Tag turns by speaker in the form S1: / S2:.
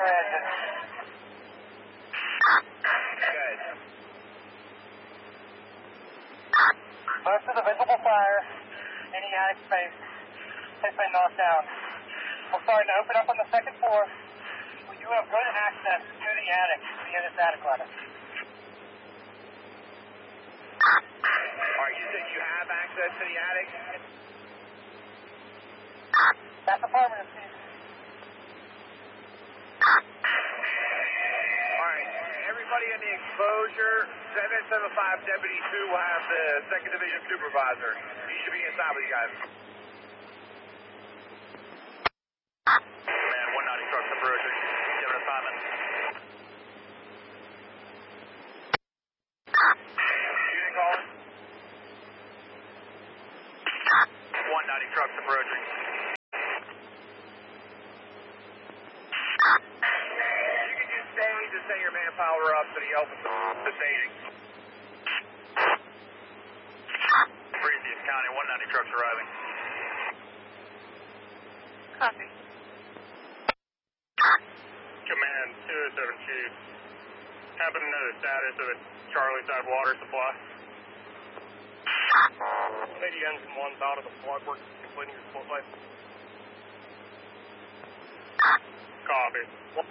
S1: for engine.
S2: Good.
S1: Most of the visible fire, any attic space, has been knocked down. We're starting to open up on the second floor. We do have good access to the attic via this attic ladder.
S2: Alright, you said you have access to the attic?
S1: That's affirmative, Steve.
S2: Alright, everybody in the exposure, 775 Deputy 2 will have the 2nd Division Supervisor. He should be inside with you guys.
S3: Man, 190 trucks approaching. Give it assignment.
S2: Unit calling?
S3: 190 trucks approaching.
S2: You can just stay to set your manpower up so he opens the staging.
S3: Breezy, County, 190 trucks arriving.
S1: Copy.
S3: Command 207 Chief. Happen to know the status of the Charlie side water supply?
S1: Lady engine 1's out of the plug. We're completing your full life.
S3: Copy.